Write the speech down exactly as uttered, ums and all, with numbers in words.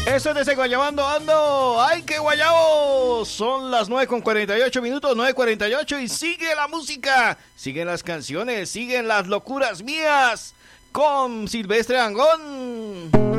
Eso es de ese Guayabando Ando. ¡Ay, qué guayabo! Son las nueve con cuarenta y ocho minutos, nueve cuarenta y ocho, y sigue la música, siguen las canciones, siguen las locuras mías con Silvestre Dangond.